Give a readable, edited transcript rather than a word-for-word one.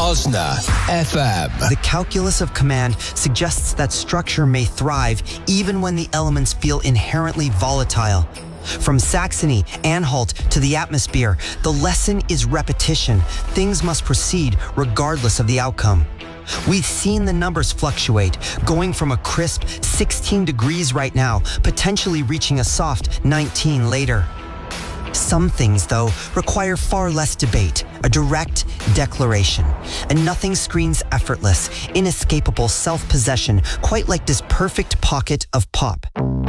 Rosna FM. The calculus of command suggests that structure may thrive even when the elements feel inherently volatile. From Saxony, Anhalt to the atmosphere, the lesson is repetition. Things must proceed regardless of the outcome. We've seen the numbers fluctuate, going from a crisp 16 degrees right now, potentially reaching a soft 19 later. Some things, though, require far less debate, a direct declaration. And nothing screams effortless, inescapable self-possession, quite like this perfect pocket of pop.